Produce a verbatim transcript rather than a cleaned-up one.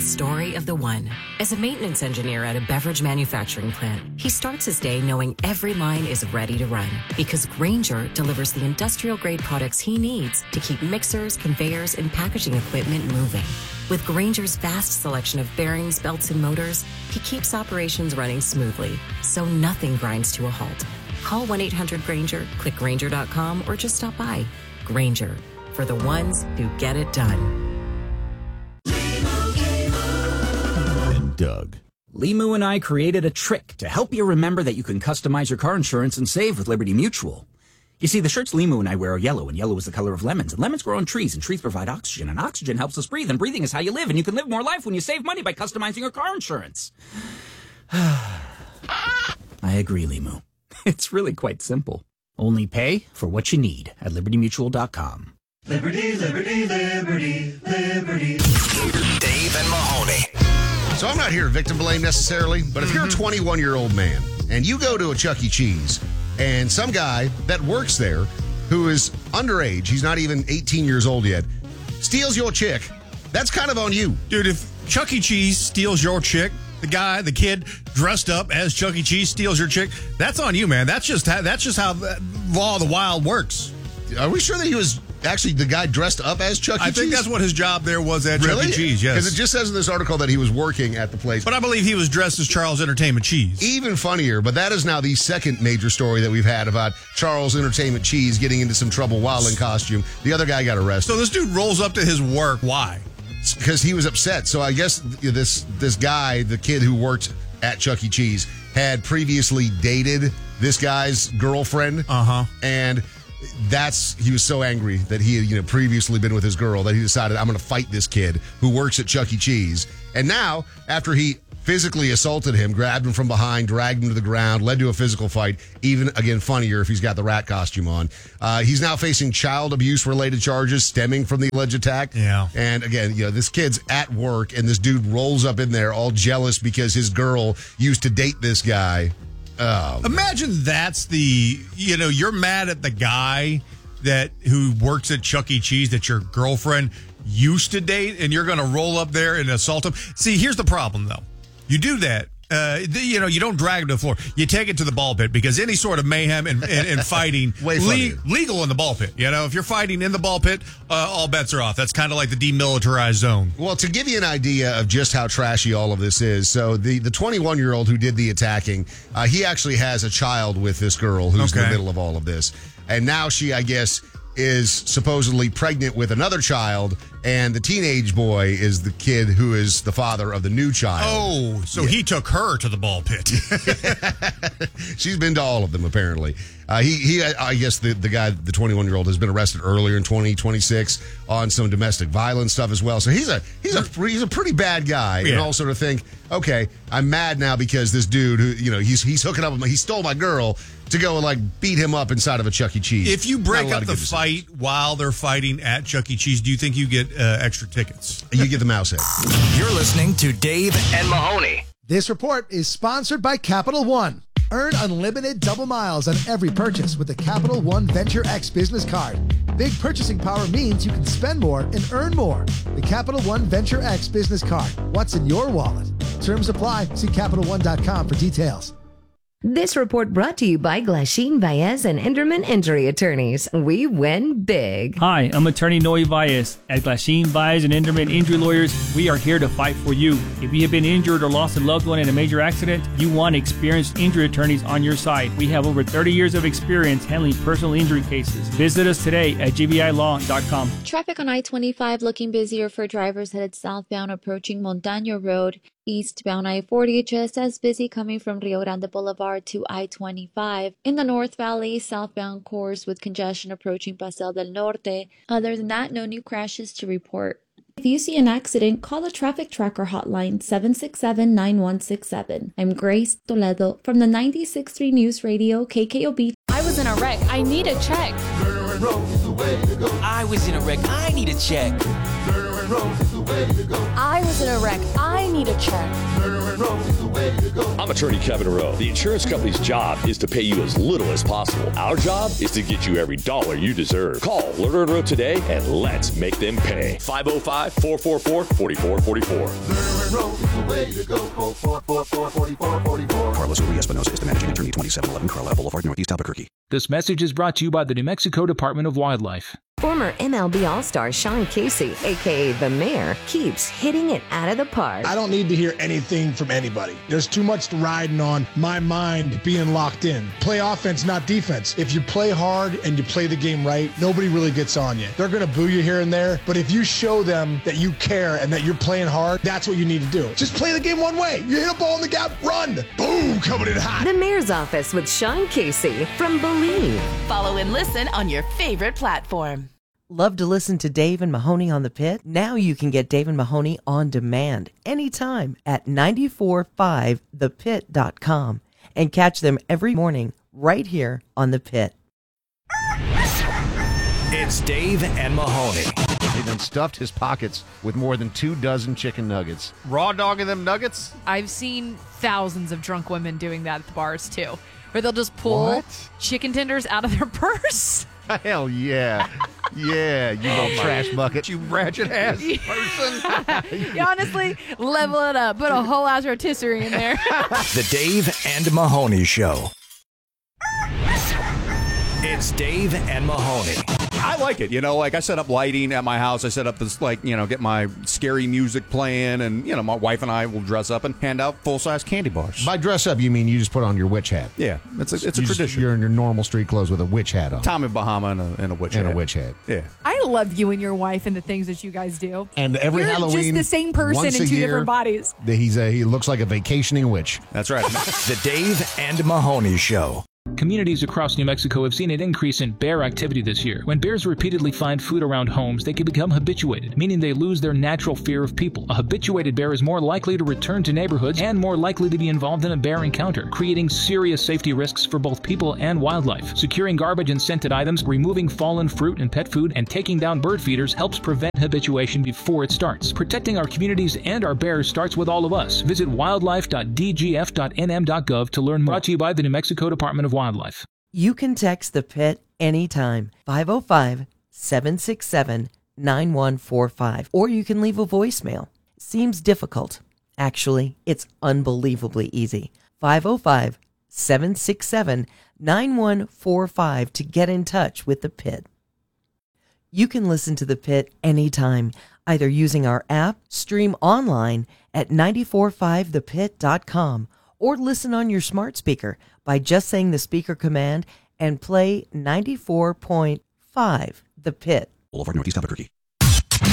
story of the one. As a maintenance engineer at a beverage manufacturing plant, he starts his day knowing every line is ready to run because Grainger delivers the industrial-grade products he needs to keep mixers, conveyors, and packaging equipment moving. With Grainger's vast selection of bearings, belts, and motors, he keeps operations running smoothly, so nothing grinds to a halt. Call one eight hundred Grainger, click Grainger dot com, or just stop by. Grainger, for the ones who get it done. And Doug. Limu and I created a trick to help you remember that you can customize your car insurance and save with Liberty Mutual. You see, the shirts Limu and I wear are yellow, and yellow is the color of lemons. And lemons grow on trees, and trees provide oxygen, and oxygen helps us breathe, and breathing is how you live, and you can live more life when you save money by customizing your car insurance. I agree, Limu. It's really quite simple. Only pay for what you need at liberty mutual dot com. Liberty, liberty, liberty, liberty. Dave and Mahoney. So I'm not here to victim blame necessarily, but if you're a twenty-one-year-old man and you go to a Chuck E. Cheese and some guy that works there who is underage, he's not even eighteen years old yet, steals your chick, that's kind of on you. Dude, if Chuck E. Cheese steals your chick, the guy, the kid dressed up as Chuck E. Cheese steals your chick, that's on you, man. That's just how, that's just how the law of the wild works. Are we sure that he was actually the guy dressed up as Chuck E. I Cheese? think that's what his job there was at really? Chuck E. Cheese, yes. Because it just says in this article that he was working at the place. But I believe he was dressed as Charles Entertainment Cheese. Even funnier, but that is now the second major story that we've had about Charles Entertainment Cheese getting into some trouble while in costume. The other guy got arrested. So this dude rolls up to his work. Why? Because he was upset. So I guess this this guy, the kid who worked at Chuck E. Cheese, had previously dated this guy's girlfriend. Uh-huh. And that's he was so angry that he had, you know, previously been with his girl that he decided, I'm going to fight this kid who works at Chuck E. Cheese. And now, after he physically assaulted him, grabbed him from behind, dragged him to the ground, led to a physical fight, even, again, funnier if he's got the rat costume on. Uh, he's now facing child abuse-related charges stemming from the alleged attack. Yeah. And, again, you know, this kid's at work, and this dude rolls up in there all jealous because his girl used to date this guy. Oh, imagine that's the, you know, you're mad at the guy that who works at Chuck E. Cheese that your girlfriend used to date, and you're going to roll up there and assault him. See, here's the problem, though. You do that. Uh, you know, you don't drag him to the floor. You take it to the ball pit because any sort of mayhem and, and, and fighting, Way le- legal in the ball pit. You know, if you're fighting in the ball pit, uh, all bets are off. That's kind of like the demilitarized zone. Well, to give you an idea of just how trashy all of this is, so the, the twenty-one-year-old who did the attacking, uh, he actually has a child with this girl who's okay. in the middle of all of this. And now she, I guess, is supposedly pregnant with another child, and the teenage boy is the kid who is the father of the new child. Oh, so yeah. he took her to the ball pit. She's been to all of them, apparently. Uh, he, he, I guess the, the guy, the twenty-one-year-old, has been arrested earlier in twenty twenty-six on some domestic violence stuff as well. So he's a he's a he's a pretty bad guy. Yeah. And also to think, okay, I'm mad now because this dude who, you know, he's he's hooking up with my, he stole my girl to go and like beat him up inside of a Chuck E. Cheese. If you break up the fight while they're fighting at Chuck E. Cheese, do you think you get uh, extra tickets? You get the mouse head. You're listening to Dave and Mahoney. This report is sponsored by Capital One. Earn unlimited double miles on every purchase with the Capital One Venture X business card. Big purchasing power means you can spend more and earn more. The Capital One Venture X business card. What's in your wallet? Terms apply. See Capital One dot com for details. This report brought to you by Glasheen Baez and Enderman Injury Attorneys. We win big. Hi, I'm attorney Noe Baez. At Glasheen Baez and Enderman Injury Lawyers, we are here to fight for you. If you have been injured or lost a loved one in a major accident, you want experienced injury attorneys on your side. We have over thirty years of experience handling personal injury cases. Visit us today at g b i law dot com. Traffic on I twenty-five looking busier for drivers headed southbound approaching Montaño Road. Eastbound I forty just as busy coming from Rio Grande Boulevard to I twenty-five. In the North Valley, southbound course with congestion approaching Paseo del Norte. Other than that, no new crashes to report. If you see an accident, call the Traffic Tracker hotline seven six seven, nine one six seven. I'm Grace Toledo from the ninety-six point three News Radio K K O B. I was in a wreck. I need a check. I was in a wreck. I need a check. I was in a wreck. I need a check. I'm attorney Kevin Rowe. The insurance company's job is to pay you as little as possible. Our job is to get you every dollar you deserve. Call Lerner and Rowe today and let's make them pay. five oh five, four four four, four four four four. Carlos Uri Espinosa is the managing attorney, twenty-seven eleven Carlisle Boulevard, Northeast Albuquerque. This message is brought to you by the New Mexico Department of Wildlife. Former M L B All-Star Sean Casey, a k a. The Mayor, keeps hitting it out of the park. I don't need to hear anything from anybody. There's too much riding on my mind being locked in. Play offense, not defense. If you play hard and you play the game right, nobody really gets on you. They're going to boo you here and there, but if you show them that you care and that you're playing hard, that's what you need to do. Just play the game one way. You hit a ball in the gap, run. Boom, coming in hot. The Mayor's Office with Sean Casey from Believe. Follow and listen on your favorite platform. Love to listen to Dave and Mahoney on the Pit? Now you can get Dave and Mahoney on demand anytime at nine four five the pit dot com and catch them every morning right here on the Pit. It's Dave and Mahoney. He then stuffed his pockets with more than two dozen chicken nuggets. Raw dogging them nuggets? I've seen thousands of drunk women doing that at the bars too, where they'll just pull What? chicken tenders out of their purse. Hell yeah. Yeah, you little trash bucket. You ratchet ass person. You honestly, level it up. Put a whole ass rotisserie in there. The Dave and Mahoney Show. It's Dave and Mahoney. I like it. You know, like I set up lighting at my house. I set up this, like, you know, get my scary music playing, and, you know, my wife and I will dress up and hand out full-size candy bars. By dress up, you mean you just put on your witch hat? Yeah, it's a, it's a You just- tradition. you're in your normal street clothes with a witch hat on. Tommy Bahama and a, and a witch And hat. a witch hat. Yeah. I love you and your wife and the things that you guys do. And every You're Halloween, just the same person once in a two year, different bodies. that He's a, he looks like a vacationing witch. That's right. The Dave and Mahoney Show. Communities across New Mexico have seen an increase in bear activity this year. When bears repeatedly find food around homes, they can become habituated, meaning they lose their natural fear of people. A habituated bear is more likely to return to neighborhoods and more likely to be involved in a bear encounter, creating serious safety risks for both people and wildlife. Securing garbage and scented items, removing fallen fruit and pet food, and taking down bird feeders helps prevent habituation before it starts. Protecting our communities and our bears starts with all of us. Visit wildlife dot d g f dot n m dot gov to learn more. Brought to you by the New Mexico Department of Wildlife. You can text the Pit anytime, five oh five, seven six seven, nine one four five, or you can leave a voicemail. Seems difficult. Actually, it's unbelievably easy. five oh five, seven six seven, nine one four five to get in touch with the Pit. You can listen to the Pit anytime, either using our app, stream online at nine four five the pit dot com, or listen on your smart speaker by just saying the speaker command and play ninety-four point five The Pit. Boulevard, Northeast Albuquerque.